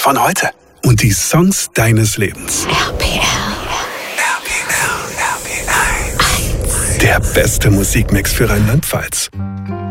von heute. Und die Songs deines Lebens. RPR. Der beste Musikmix für Rheinland-Pfalz.